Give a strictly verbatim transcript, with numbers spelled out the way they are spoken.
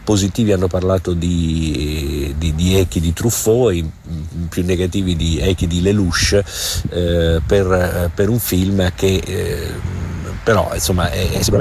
positivi hanno parlato di, di, di echi di Truffaut, i più negativi di echi di Lelouch, eh, per, per un film che eh, però insomma è, è sicuramente